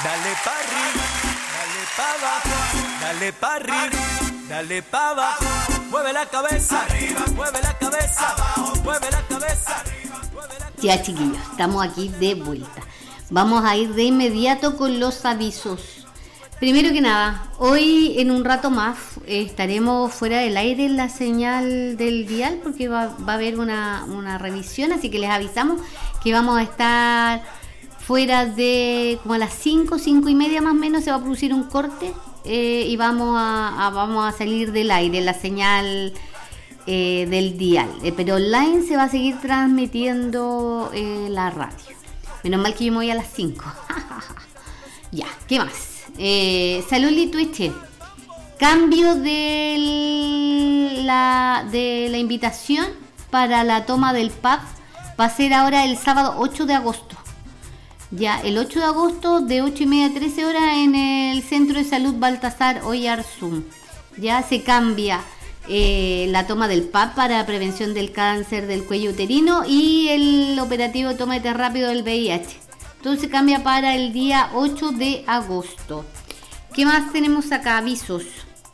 dale pa' arriba, dale pa' abajo, dale pa' arriba, dale pa' abajo, mueve la cabeza, arriba, mueve la cabeza, abajo, mueve la cabeza, arriba, mueve la cabeza. Ya, chiquillos, estamos aquí de vuelta. Vamos a ir de inmediato con los avisos. Primero que nada, hoy en un rato más estaremos fuera del aire en la señal del dial porque va a haber una revisión, así que les avisamos que vamos a estar fuera de como a las 5:30 más o menos. Se va a producir un corte y vamos a salir del aire en la señal del dial, pero online se va a seguir transmitiendo la radio. Menos mal que yo me voy a las 5. Ya, ¿qué más? Salud Litueche. Cambio de la invitación para la toma del PAP va a ser ahora el sábado 8 de agosto. Ya, el 8 de agosto de 8:30 a 13 horas en el Centro de Salud Baltasar Oyarzún. Ya se cambia la toma del PAP para prevención del cáncer del cuello uterino y el operativo toma de test rápido del VIH. Entonces cambia para el día 8 de agosto. ¿Qué más tenemos acá? Avisos.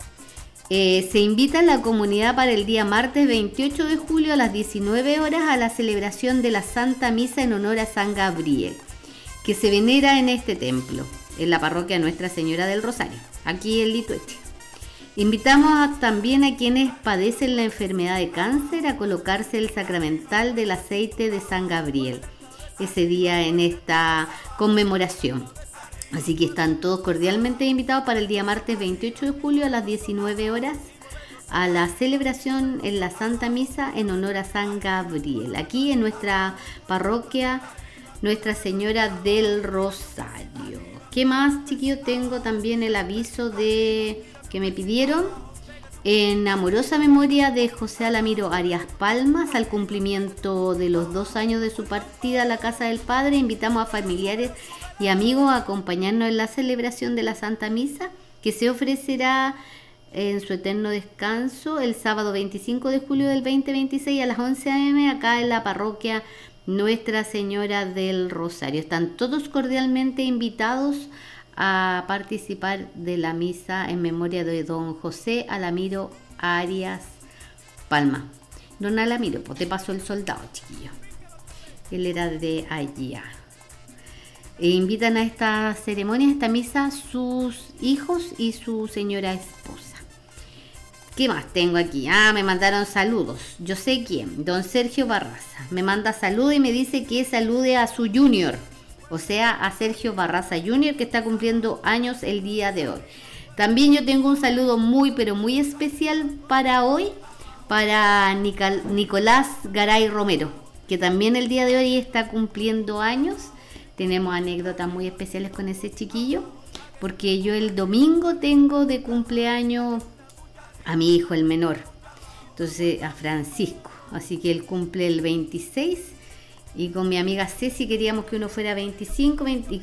Se invita a la comunidad para el día martes 28 de julio a las 19 horas a la celebración de la Santa Misa en honor a San Gabriel, que se venera en este templo, en la parroquia Nuestra Señora del Rosario, aquí en Litueche. Invitamos también a quienes padecen la enfermedad de cáncer a colocarse el sacramental del aceite de San Gabriel ese día en esta conmemoración. Así que están todos cordialmente invitados para el día martes 28 de julio a las 19 horas a la celebración en la Santa Misa en honor a San Gabriel, aquí en nuestra parroquia Nuestra Señora del Rosario. ¿Qué más, chiquillos? Tengo también el aviso que me pidieron en amorosa memoria de José Alamiro Arias Palmas, al cumplimiento de los 2 años de su partida a la casa del Padre. Invitamos a familiares y amigos a acompañarnos en la celebración de la Santa Misa, que se ofrecerá en su eterno descanso el sábado 25 de julio del 2026 a las 11 a.m. acá en la parroquia Nuestra Señora del Rosario. Están todos cordialmente invitados a participar de la misa en memoria de don José Alamiro Arias Palma. Don Alamiro, pues te pasó el soldado, chiquillo. Él era de allá. Invitan a esta ceremonia, a esta misa, sus hijos y su señora esposa. ¿Qué más tengo aquí? Me mandaron saludos. Yo sé quién. Don Sergio Barraza. Me manda saludos y me dice que salude a su junior. O sea, a Sergio Barraza Jr., que está cumpliendo años el día de hoy. También yo tengo un saludo muy, pero muy especial para hoy, para Nicolás Garay Romero, que también el día de hoy está cumpliendo años. Tenemos anécdotas muy especiales con ese chiquillo, porque yo el domingo tengo de cumpleaños a mi hijo, el menor, entonces a Francisco. Así que él cumple el 26. Y con mi amiga Ceci queríamos que uno fuera 25 y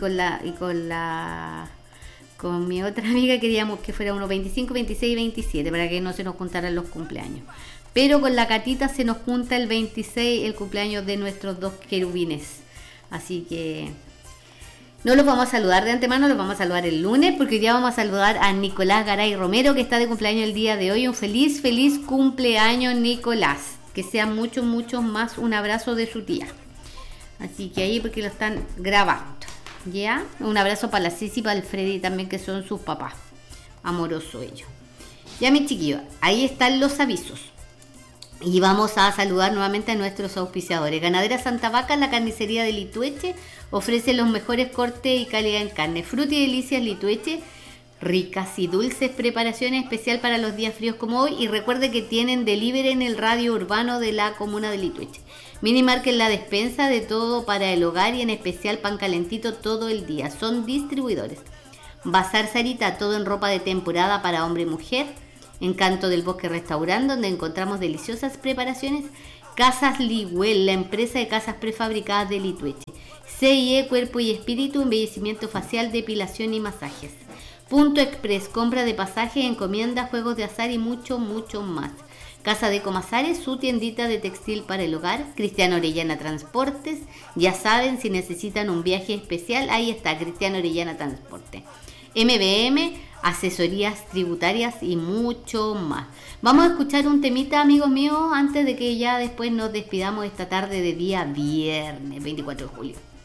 con mi otra amiga queríamos que fuera uno 25, 26 y 27 para que no se nos juntaran los cumpleaños. Pero con la Catita se nos junta el 26, el cumpleaños de nuestros 2 querubines. Así que no los vamos a saludar de antemano, los vamos a saludar el lunes, porque hoy día vamos a saludar a Nicolás Garay Romero, que está de cumpleaños el día de hoy. Un feliz cumpleaños, Nicolás. Que sean muchos más. Un abrazo de su tía. Así que ahí, porque lo están grabando, ¿ya? Un abrazo para la Ceci y para el Freddy también, que son sus papás. Amoroso ellos. Ya, mis chiquillos, ahí están los avisos. Y vamos a saludar nuevamente a nuestros auspiciadores. Ganadera Santa Vaca, la carnicería de Litueche, ofrece los mejores cortes y calidad en carne. Fruta y delicias Litueche, ricas y dulces preparaciones especial para los días fríos como hoy. Y recuerde que tienen delivery en el radio urbano de la comuna de Litueche. Mini Market, la despensa de todo para el hogar y en especial pan calentito todo el día. Son distribuidores. Bazar Sarita, todo en ropa de temporada para hombre y mujer. Encanto del Bosque Restaurante, donde encontramos deliciosas preparaciones. Casas Ligüel, la empresa de casas prefabricadas de Litueche. CIE, Cuerpo y Espíritu, embellecimiento facial, depilación y masajes. Punto Express, compra de pasajes, encomiendas, juegos de azar y mucho más. Casa de Comasares, su tiendita de textil para el hogar. Cristiano Orellana Transportes, ya saben, si necesitan un viaje especial, ahí está Cristiano Orellana Transporte. MBM, asesorías tributarias y mucho más. Vamos a escuchar un temita, amigos míos, antes de que ya después nos despidamos esta tarde de día viernes 24 de julio.